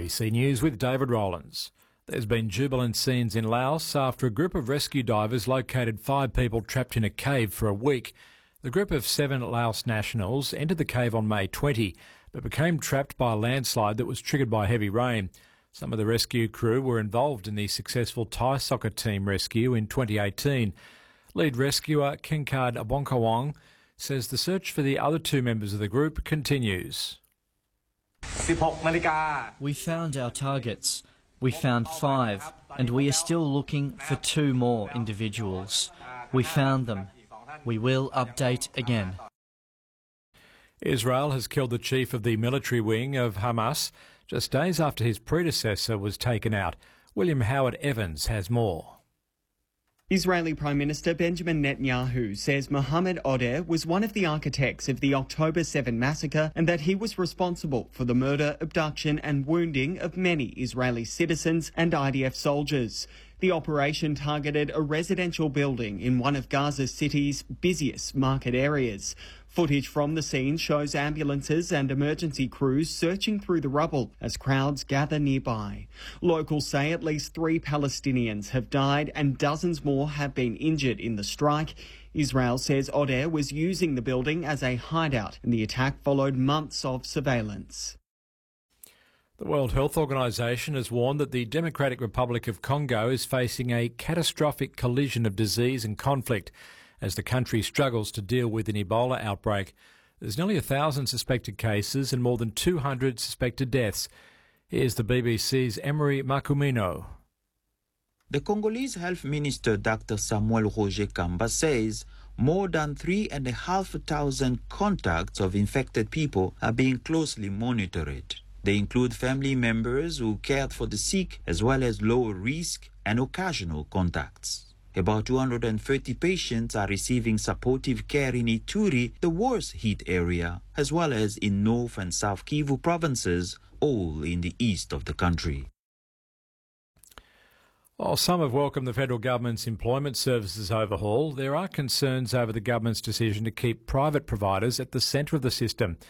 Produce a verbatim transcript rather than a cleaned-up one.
B C News with David Rowlands. There's been jubilant scenes in Laos after a group of rescue divers located five people trapped in a cave for a week. The group of seven Laos nationals entered the cave on May twentieth, but became trapped by a landslide that was triggered by heavy rain. Some of the rescue crew were involved in the successful Thai soccer team rescue in twenty eighteen. Lead rescuer Kinkard Abonkawong says the search for the other two members of the group continues. We found our targets. We found five, and we are still looking for two more individuals. We found them. We will update again. Israel has killed the chief of the military wing of Hamas just days after his predecessor was taken out. William Howard Evans has more. Israeli Prime Minister Benjamin Netanyahu says Mohammed Odeh was one of the architects of the October seventh massacre and that he was responsible for the murder, abduction and wounding of many Israeli citizens and I D F soldiers. The operation targeted a residential building in one of Gaza City's busiest market areas. Footage from the scene shows ambulances and emergency crews searching through the rubble as crowds gather nearby. Locals say at least three Palestinians have died and dozens more have been injured in the strike. Israel says Odeh was using the building as a hideout, and the attack followed months of surveillance. The World Health Organization has warned that the Democratic Republic of Congo is facing a catastrophic collision of disease and conflict as the country struggles to deal with an Ebola outbreak. There's nearly a thousand suspected cases and more than two hundred suspected deaths. Here's the B B C's Emery Makumino. The Congolese Health Minister Doctor Samuel Roger Kamba says more than three and a half thousand contacts of infected people are being closely monitored. They include family members who cared for the sick, as well as lower risk and occasional contacts. About two hundred thirty patients are receiving supportive care in Ituri, the worst hit area, as well as in North and South Kivu provinces, all in the east of the country. While some have welcomed the federal government's employment services overhaul, there are concerns over the government's decision to keep private providers at the centre of the system.